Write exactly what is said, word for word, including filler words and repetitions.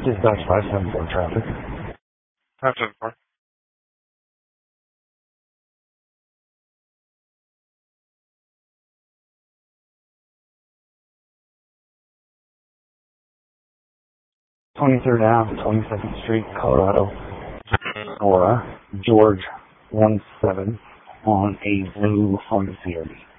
Dispatch five seven four traffic. five seven four. twenty-third Avenue, twenty-second Street, Colorado. Or George one seven on a blue Honda C R V.